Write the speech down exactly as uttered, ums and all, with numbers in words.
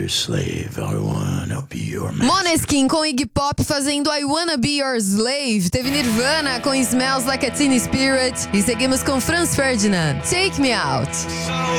slave. I wanna be your master. Måneskin com Iggy Pop fazendo I Wanna Be Your Slave. Teve Nirvana com Smells Like a Teen Spirit. E seguimos com Franz Ferdinand, Take Me Out. So